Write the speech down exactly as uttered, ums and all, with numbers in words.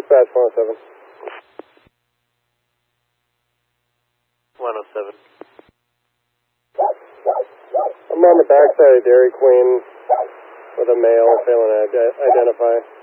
Dispatch one oh seven. one oh seven. I'm on the backside of Dairy Queen with a male failing to identify.